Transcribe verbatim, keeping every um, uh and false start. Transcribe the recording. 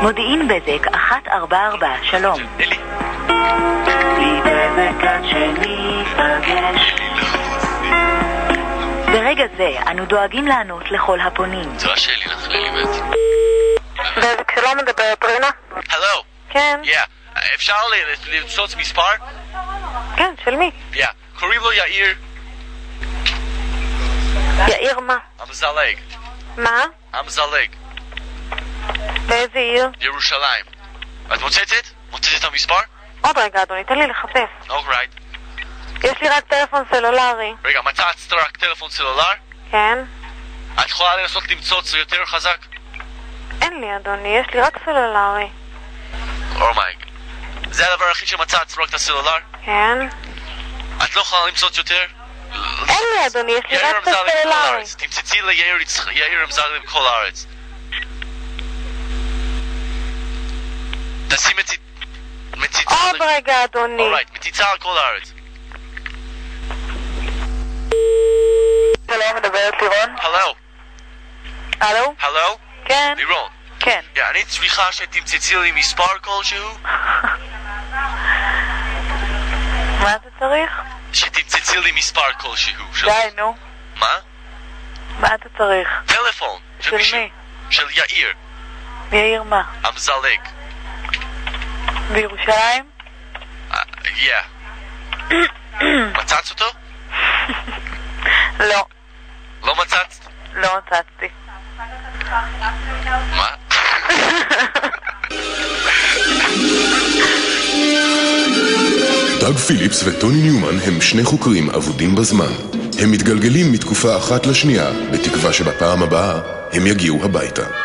מודיעין בזק אחת ארבע ארבע, שלום. אלי. לי בזק עד שניפגש. ברגע זה אנו דואגים לענות לכל הפונים. זו השאלי לך לימד. בזק שלום, מדברת רינה? הלו. כן. Yeah. אפשר למצוץ מספר? כן, של מי? Yeah. קוראים לו יאיר. יאיר מה? המזלג. מה? המזלג. באיזה עיר? ירושלים. את מוצצת? מוצצת את המספר? עוד רגע אדוני, תן לי לחפש. אוקיי. יש לי רק טלפון סלולרי. רגע, מצאת רק טלפון סלולר? כן. את יכולה לנסות למצוץ יותר חזק? אין לי אדוני, יש לי רק סלולרי. אומייג. זה הדבר הכי שמצאת, רק את הסלולר? כן. את לא יכולה למצוץ יותר? אין לי אדוני, יש לי רק את הסלולרי. תמצצי ליאיר אמזלג בכל הארץ. תשים מציצה... עוד רגע אדוני. אורייט, מציצה על כל הארץ. שלום, מדברת לירון? הלו. הלו? הלו? כן. לירון. כן. אני צריכה שתמצצי לי מספר כלשהו? מה אתה צריך? שתמצצי לי מספר כלשהו. די, נו. מה? מה אתה צריך? טלפון. של מי? של יאיר. יאיר מה? המזלג. בירושלים? Yeah. מצאת אותו? לא. לא מצאת? לא מצאתי. מה? דאג פיליפס וטוני ניומן הם שני חוקרים אבודים בזמן. הם מתגלגלים מתקופה אחת לשנייה, בתקווה שבפעם הבאה הם יגיעו הביתה.